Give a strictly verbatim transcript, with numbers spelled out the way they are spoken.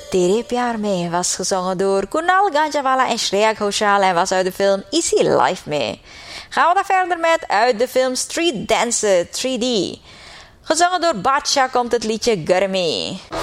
Tere Pyar Mein was gezongen door Kunal Ganjawala en Shreya Ghoshal en was uit de film Easy Life mee. Gaan we dan verder met uit de film Street Dancer drie D. Gezongen door Bacha komt het liedje Garmi.